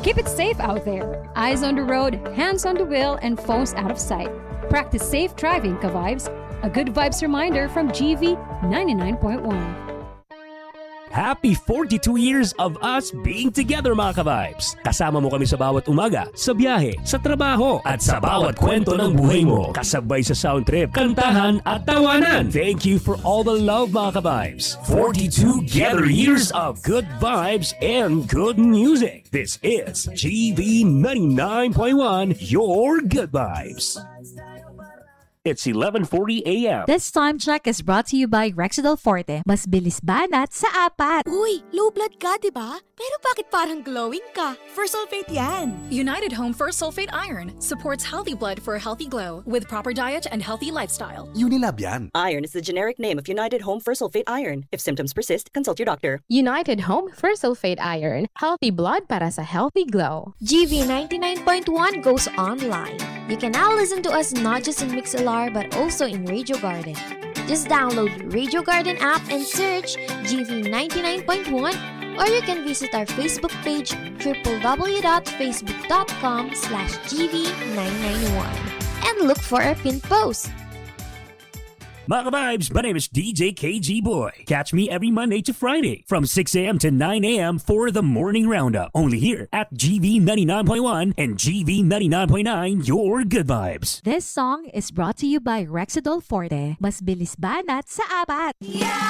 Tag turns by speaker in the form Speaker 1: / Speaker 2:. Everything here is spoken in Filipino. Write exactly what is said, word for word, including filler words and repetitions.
Speaker 1: Keep it safe out there. Eyes on the road, hands on the wheel, and phones out of sight. Practice safe driving, ka-vibes. A good vibes reminder from G V ninety-nine point one.
Speaker 2: Happy forty-two years of us being together, mga ka-vibes! Kasama mo kami sa bawat umaga, sa biyahe, sa trabaho, at sa bawat kwento ng buhay mo. Kasabay sa sound trip, kantahan at tawanan. Thank you for all the love, mga ka-vibes. forty-two together years of good vibes and good music. This is G V ninety-nine point one, your good vibes. It's eleven forty a m
Speaker 3: This time check is brought to you by Rexidol Forte. Mas bilis banat sa apat.
Speaker 4: Uy, low blood ka, di ba? Pero bakit parang glowing ka? First sulfate yan.
Speaker 5: United Home First Sulfate Iron supports healthy blood for a healthy glow with proper diet and healthy lifestyle.
Speaker 6: Unilab yan.
Speaker 7: Iron is the generic name of United Home First Sulfate Iron. If symptoms persist, consult your doctor.
Speaker 8: United Home First Sulfate Iron. Healthy blood para sa healthy glow.
Speaker 9: G V ninety-nine point one goes online. You can now listen to us not just in Mixlr but also in Radio Garden. Just download the Radio Garden app and search G V ninety-nine point one, or you can visit our Facebook page w w w dot facebook dot com slash G V nine ninety-one and look for our pinned post.
Speaker 2: Mga ka-vibes, my name is D J K G Boy. Catch me every Monday to Friday from six a m to nine a m for the morning roundup. Only here at G V ninety-nine point one and G V ninety-nine point nine, your good vibes.
Speaker 3: This song is brought to you by Rexidol Forte. Mas bilis banat sa apat.
Speaker 4: Yeah!